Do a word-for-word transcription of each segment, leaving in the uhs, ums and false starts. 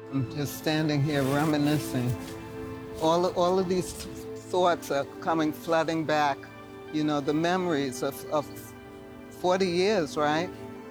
I'm just standing here reminiscing. All, all of these thoughts are coming flooding back. You know, the memories of, of forty years, right?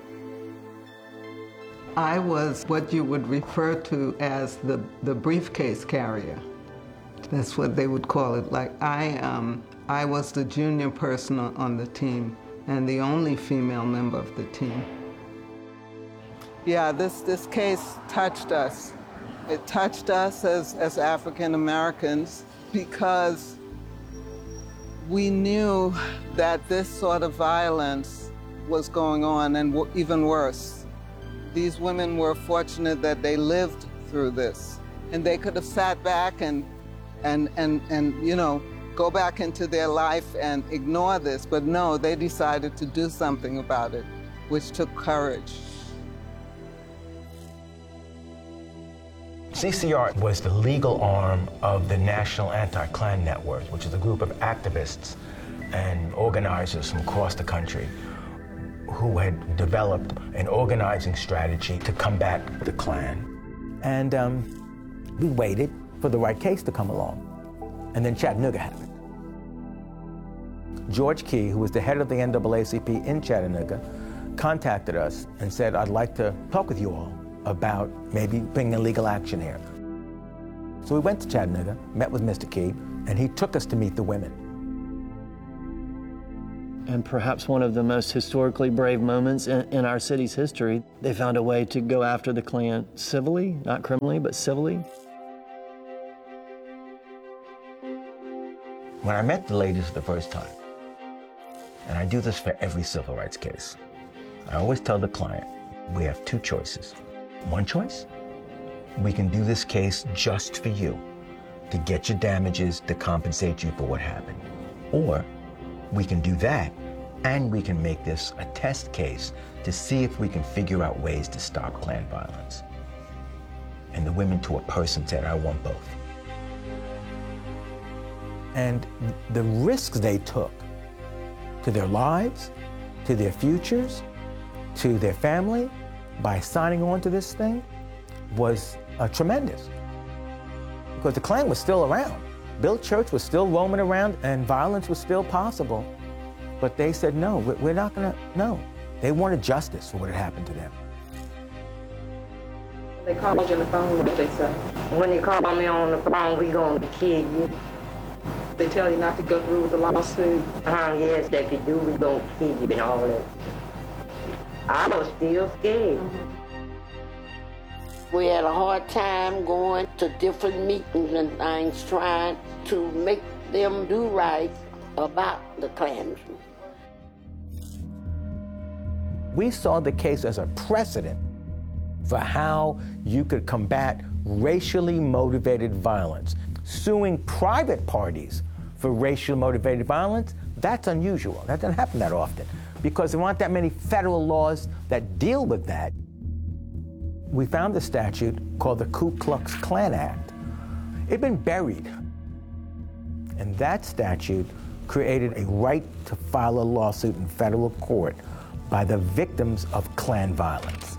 I was what you would refer to as the, the briefcase carrier. That's what they would call it. Like I, um, I was the junior person on the team and the only female member of the team. Yeah, this, this case touched us. It touched us as, as African Americans because we knew that this sort of violence was going on, and w even worse. These women were fortunate that they lived through this, and they could have sat back and, and, and, and you know, go back into their life and ignore this, but no, they decided to do something about it, which took courage. C C R was the legal arm of the National Anti-Klan Network, which is a group of activists and organizers from across the country who had developed an organizing strategy to combat the Klan. And um, we waited for the right case to come along. And then Chattanooga happened. George Key, who was the head of the N double A C P in Chattanooga, contacted us and said, I'd like to talk with you all about maybe bringing legal action here. So we went to Chattanooga, met with Mister Key, and he took us to meet the women. And perhaps one of the most historically brave moments in, in our city's history, they found a way to go after the Klan civilly, not criminally, but civilly. When I met the ladies for the first time, and I do this for every civil rights case, I always tell the client, we have two choices. One choice, we can do this case just for you, to get your damages, to compensate you for what happened. Or we can do that, and we can make this a test case to see if we can figure out ways to stop Klan violence. And the women to a person said, I want both. And the risks they took to their lives, to their futures, to their family, by signing on to this thing was uh, tremendous. Because the Klan was still around. Bill Church was still roaming around and violence was still possible. But they said, no, we're not gonna, no. They wanted justice for what had happened to them. They called you on the phone, what did they say? When they called me on the phone, we gonna kill you. They tell you not to go through with the lawsuit? Uh-huh, yes, if you do, we gonna kill you and all that. I was still scared. We had a hard time going to different meetings and things, trying to make them do right about the Klansmen. We saw the case as a precedent for how you could combat racially motivated violence. Suing private parties for racially motivated violence, that's unusual. That doesn't happen that often, because there aren't that many federal laws that deal with that. We found a statute called the Ku Klux Klan Act. It'd been buried. And that statute created a right to file a lawsuit in federal court by the victims of Klan violence.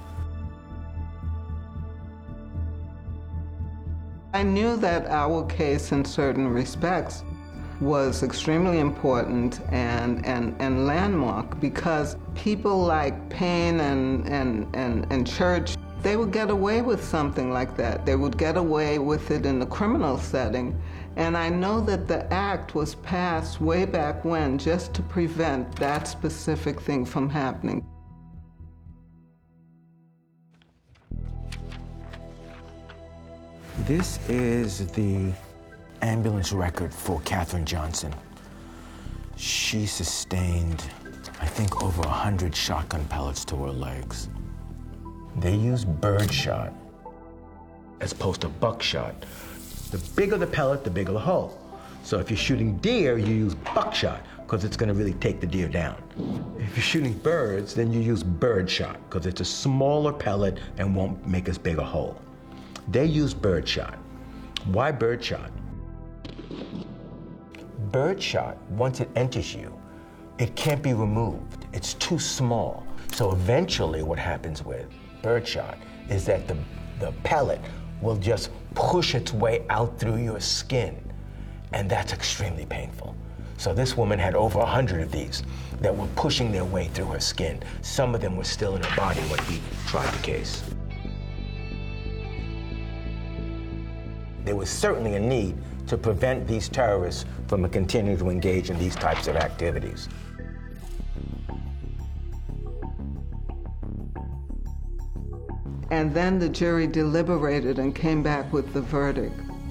I knew that our case, in certain respects, was extremely important and, and, and landmark, because people like Payne and, and, and, and Church, they would get away with something like that. They would get away with it in the criminal setting. And I know that the act was passed way back when just to prevent that specific thing from happening. This is the ambulance record for Katherine Johnson. She sustained, I think, over a hundred shotgun pellets to her legs. They use birdshot as opposed to buckshot. The bigger the pellet, the bigger the hole. So if you're shooting deer, you use buckshot, because it's going to really take the deer down. If you're shooting birds, then you use birdshot, because it's a smaller pellet and won't make as big a hole. They use birdshot. Why birdshot? Birdshot, once it enters you, it can't be removed. It's too small. So eventually what happens with birdshot is that the, the pellet will just push its way out through your skin, and that's extremely painful. So this woman had over a hundred of these that were pushing their way through her skin. Some of them were still in her body when he tried the case. There was certainly a need to prevent these terrorists from continuing to engage in these types of activities. And then the jury deliberated and came back with the verdict.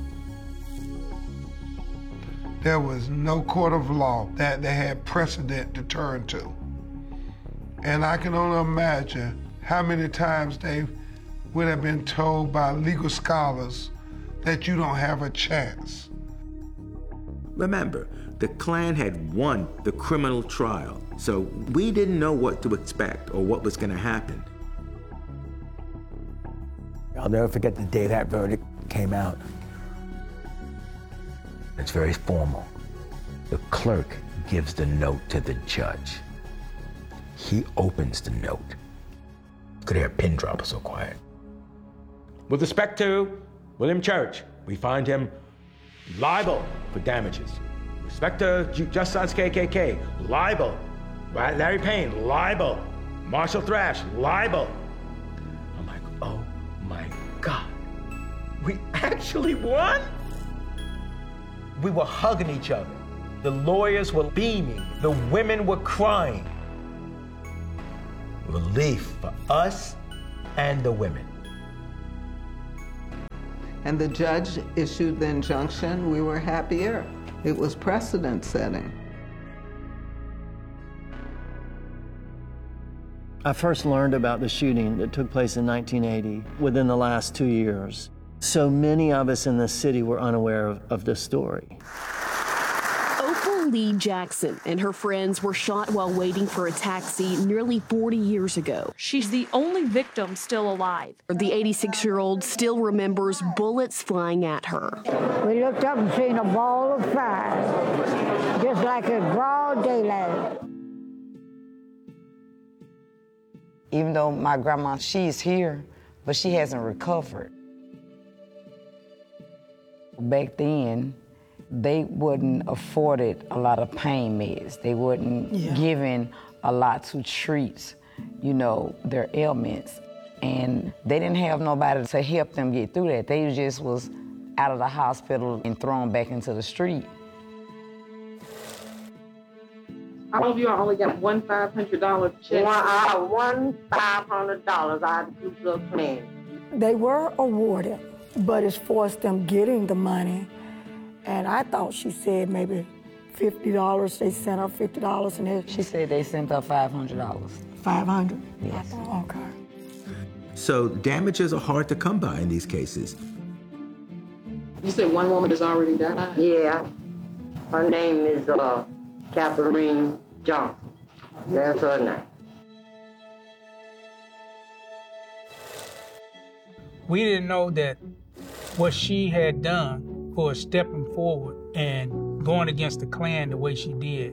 There was no court of law that they had precedent to turn to. And I can only imagine how many times they would have been told by legal scholars that you don't have a chance. Remember, the Klan had won the criminal trial, so we didn't know what to expect or what was going to happen. I'll never forget the day that verdict came out. It's very formal. The clerk gives the note to the judge. He opens the note. Could hear a pin drop, so quiet. With respect to William Church, we find him liable for damages. With respect to Just Sons K K K, liable. Larry Payne, liable. Marshall Thrash, liable. I'm like, oh my God, we actually won? We were hugging each other. The lawyers were beaming. The women were crying. Relief for us and the women. And the judge issued the injunction. We were happier. It was precedent setting. I first learned about the shooting that took place in nineteen eighty within the last two years. So many of us in the city were unaware of, of this story. Opal Lee Jackson and her friends were shot while waiting for a taxi nearly forty years ago. She's the only victim still alive. The eighty-six-year-old still remembers bullets flying at her. We looked up and seen a ball of fire, just like a broad daylight. Even though my grandma, she's here, but she hasn't recovered. Back then, they wouldn't afforded a lot of pain meds. They wouldn't yeah. given a lot to treat, you know, their ailments. And they didn't have nobody to help them get through that. They just was out of the hospital and thrown back into the street. All of you only got one five hundred dollar check. One, uh, one five hundred dollars out of the Ku Klux Klan. They were awarded, but as far as them getting the money, and I thought she said maybe fifty dollars. They sent her fifty dollars, and it, she said they sent her five hundred dollars. Five hundred. Yes. Okay. So damages are hard to come by in these cases. You said one woman has already died? Yeah. Her name is uh, Catherine Johnson. That's her name. We didn't know that what she had done for stepping forward and going against the Klan the way she did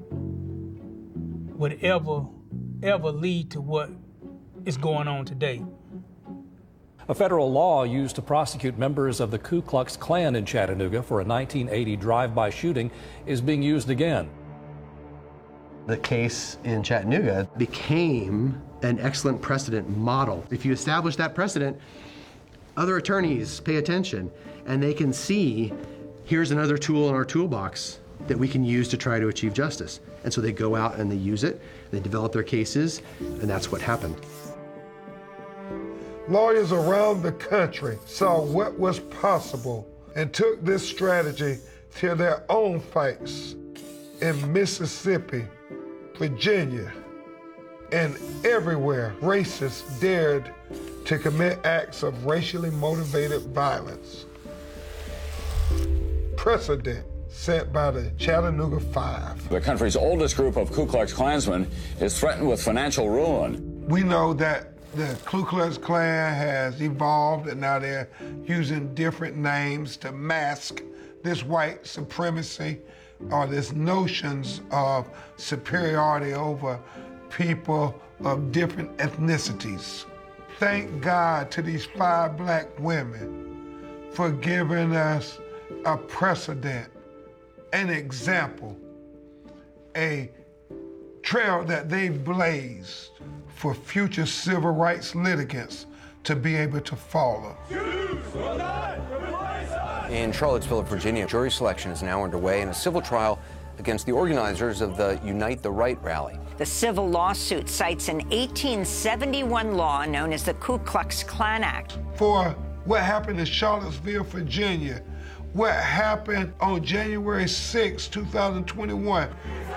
would ever, ever lead to what is going on today. A federal law used to prosecute members of the Ku Klux Klan in Chattanooga for a nineteen eighty drive-by shooting is being used again. The case in Chattanooga became an excellent precedent model. If you establish that precedent, other attorneys pay attention and they can see, here's another tool in our toolbox that we can use to try to achieve justice. And so they go out and they use it, they develop their cases, and that's what happened. Lawyers around the country saw what was possible and took this strategy to their own fights in Mississippi, Virginia, and everywhere racists dared to commit acts of racially motivated violence. Precedent set by the Chattanooga Five. The country's oldest group of Ku Klux Klansmen is threatened with financial ruin. We know that the Ku Klux Klan has evolved and now they're using different names to mask this white supremacy or this notions of superiority over people of different ethnicities. Thank God to these five black women for giving us a precedent, an example, a trail that they've blazed for future civil rights litigants to be able to follow. In Charlottesville, Virginia, jury selection is now underway in a civil trial against the organizers of the Unite the Right rally. The civil lawsuit cites an eighteen seventy-one law known as the Ku Klux Klan Act. For what happened in Charlottesville, Virginia, what happened on January sixth, two thousand twenty-one.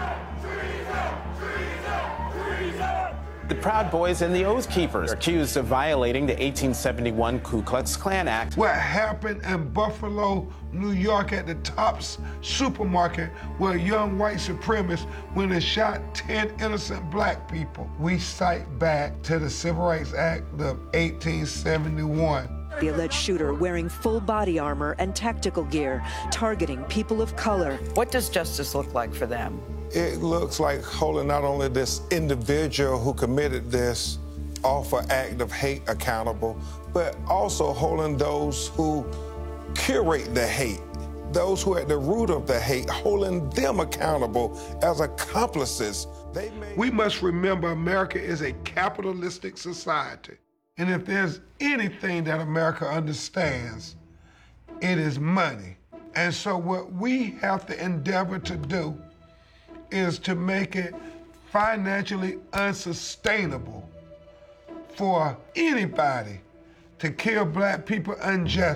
The Proud Boys and the Oath Keepers are accused of violating the eighteen seventy-one Ku Klux Klan Act. What happened in Buffalo, New York at the Tops supermarket where young white supremacists went and shot ten innocent black people. We cite back to the Civil Rights Act of eighteen seventy-one. The alleged shooter wearing full body armor and tactical gear, targeting people of color. What does justice look like for them? It looks like holding not only this individual who committed this awful act of hate accountable, but also holding those who curate the hate, those who are at the root of the hate, holding them accountable as accomplices. They may- we must remember America is a capitalistic society. And if there's anything that America understands, it is money. And so what we have to endeavor to do is to make it financially unsustainable for anybody to kill black people unjustly.